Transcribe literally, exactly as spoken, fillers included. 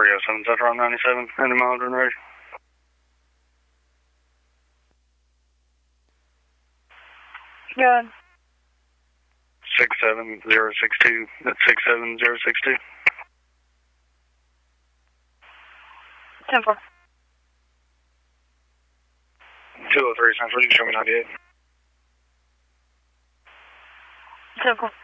three oh seven Central on ninety-seven, any miles in range. Good. six seven zero six two, that's six seven zero six two. Temple. two oh three Central, you can show me ninety-eight. Temple.